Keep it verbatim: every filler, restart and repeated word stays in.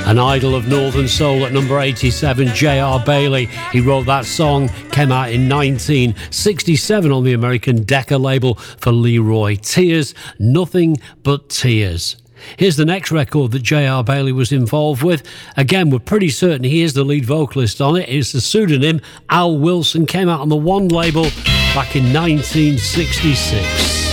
An idol of Northern Soul at number eighty-seven, J R Bailey. He wrote that song, came out in nineteen sixty-seven on the American Decca label for Leroy. Tears, Nothing But Tears. Here's the next record that J R Bailey was involved with. Again, we're pretty certain he is the lead vocalist on it. It's the pseudonym Al Wilson. Came out on the One label back in nineteen sixty-six.